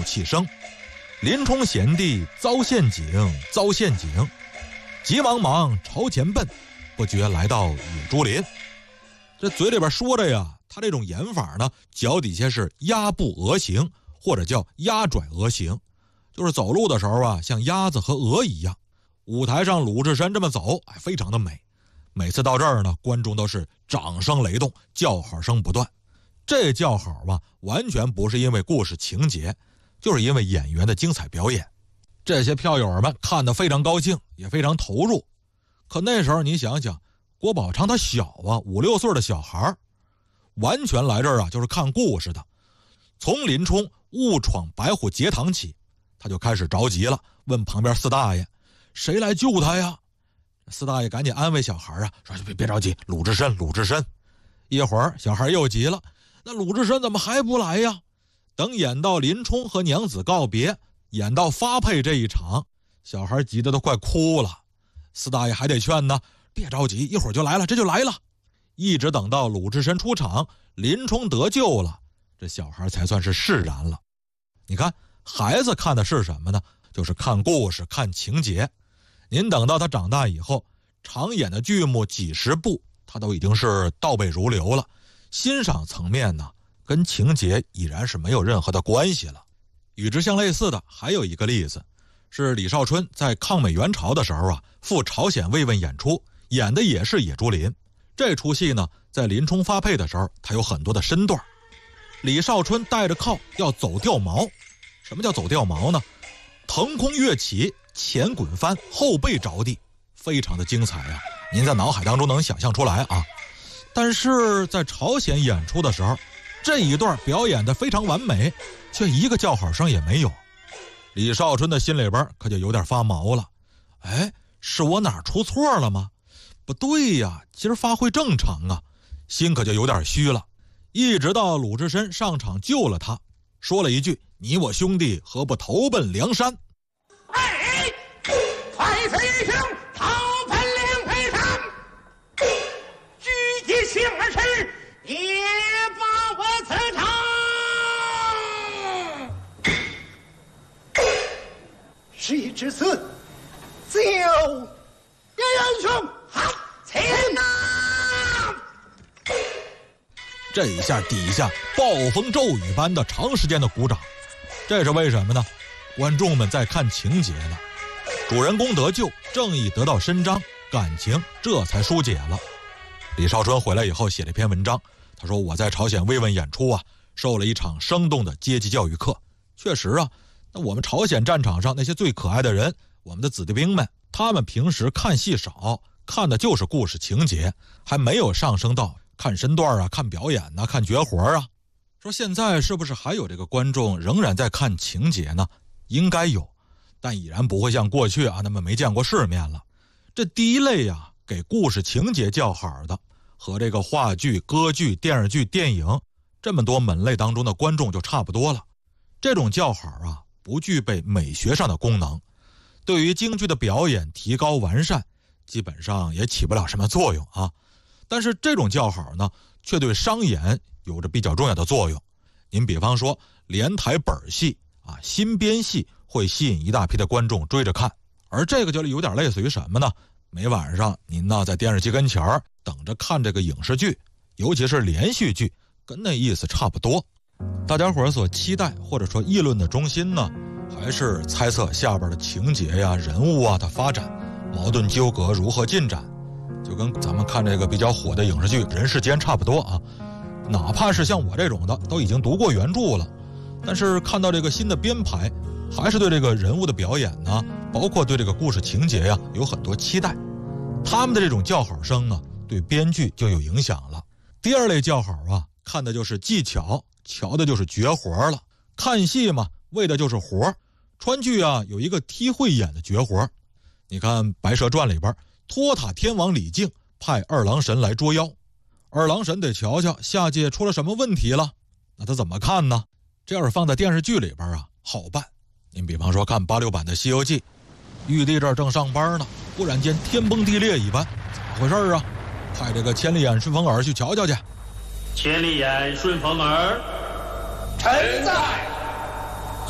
怒气生。林冲贤弟遭陷阱，遭陷阱，急忙忙朝前奔，不觉来到野猪林。这嘴里边说着呀，他这种演法呢，脚底下是鸭步鹅行，或者叫鸭拽鹅行，就是走路的时候啊，像鸭子和鹅一样。舞台上鲁智深这么走，非常的美。每次到这儿呢，观众都是掌声雷动，叫好声不断。这叫好吧，完全不是因为故事情节，就是因为演员的精彩表演。这些票友们看得非常高兴，也非常投入。可那时候你想想，郭宝昌他小啊，5、6岁的小孩，完全来这儿啊就是看故事的。从林冲误闯白虎节堂起，他就开始着急了，问旁边四大爷谁来救他呀？四大爷赶紧安慰小孩啊，说别着急，鲁智深，鲁智深。一会儿小孩又急了，那鲁智深怎么还不来呀？等演到林冲和娘子告别，演到发配这一场，小孩急得都快哭了。四大爷还得劝呢，别着急，一会儿就来了，这就来了。一直等到鲁智深出场，林冲得救了，这小孩才算是释然了。你看，孩子看的是什么呢？就是看故事，看情节。您等到他长大以后，常演的剧目几十部，他都已经是倒背如流了。欣赏层面呢，跟情节已然是没有任何的关系了。与之相类似的还有一个例子，是李少春在抗美援朝的时候啊，赴朝鲜慰问演出，演的也是野猪林。这出戏呢，在林冲发配的时候，他有很多的身段。李少春带着铐要走吊毛。什么叫走吊毛呢？腾空跃起，前滚翻，后背着地，非常的精彩啊！您在脑海当中能想象出来啊。但是在朝鲜演出的时候，这一段表演的非常完美，却一个叫好声也没有。李少春的心里边可就有点发毛了。是我哪儿出错了吗？不对呀，其实发挥正常啊，心可就有点虚了。一直到鲁智深上场救了他，说了一句：“你我兄弟何不投奔梁山？” 快此一声，投奔梁山，举节相持，也把我此场。谁知此就英雄好擒呐！ 这一下底下暴风骤雨般的长时间的鼓掌，这是为什么呢？观众们在看情节呢。主人公得救，正义得到伸张，感情这才疏解了。李少春回来以后写了一篇文章，他说我在朝鲜慰问演出啊，受了一场生动的阶级教育课。确实啊，那我们朝鲜战场上那些最可爱的人，我们的子弟兵们，他们平时看戏少，看的就是故事情节，还没有上升到看身段啊，看表演啊，看绝活啊。说现在是不是还有这个观众仍然在看情节呢？应该有，但已然不会像过去啊那么没见过世面了。这第一类啊，给故事情节叫好的，和这个话剧、歌剧、电视剧、电影这么多门类当中的观众就差不多了。这种叫好啊，不具备美学上的功能，对于京剧的表演提高完善，基本上也起不了什么作用啊。但是这种叫好呢，却对商演有着比较重要的作用。您比方说连台本戏啊，新编戏会吸引一大批的观众追着看，而这个就有点类似于什么呢？每晚上您呢在电视机跟前等着看这个影视剧，尤其是连续剧，跟那意思差不多。大家伙所期待或者说议论的中心呢，还是猜测下边的情节呀、人物啊的发展，矛盾纠葛如何进展，就跟咱们看这个比较火的影视剧《人世间》差不多啊。哪怕是像我这种的都已经读过原著了，但是看到这个新的编排，还是对这个人物的表演呢，包括对这个故事情节呀，有很多期待。他们的这种叫好声呢，对编剧就有影响了。第二类叫好啊，看的就是技巧，瞧的就是绝活了。看戏嘛，为的就是活。川剧啊，有一个踢慧眼的绝活。你看《白蛇传》里边，托塔天王李靖派二郎神来捉妖，二郎神得瞧瞧下界出了什么问题了，那他怎么看呢？这要是放在电视剧里边啊，好办。您比方说看86版的《西游记》，玉帝这儿正上班呢，忽然间天崩地裂一般，怎么回事啊？派这个千里眼顺风耳去瞧瞧去。 千里眼顺风耳， 臣在。